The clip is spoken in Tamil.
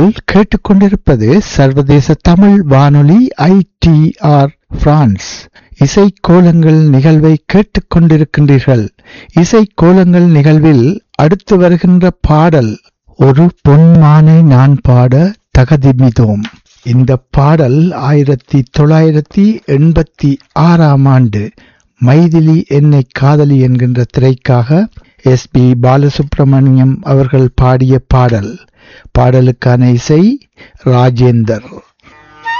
நீங்கள் கேட்டுக்கொண்டிருப்பது சர்வதேச தமிழ் வானொலி ITR பிரான்ஸ். இசைக்கோலங்கள் நிகழ்வை கேட்டுக்கொண்டிருக்கின்றீர்கள். இசைக்கோலங்கள் நிகழ்வில் அடுத்து வருகின்ற பாடல் ஒரு பொன்மானை நான் பாட தகதிமிதோம். இந்த பாடல் 1986 ஆண்டு மைதிலி என்னை காதலி என்கின்ற திரைக்காக SP பாலசுப்ரமணியம் அவர்கள் பாடிய பாடல். பாடலுக்கான இசை ராஜேந்தர்.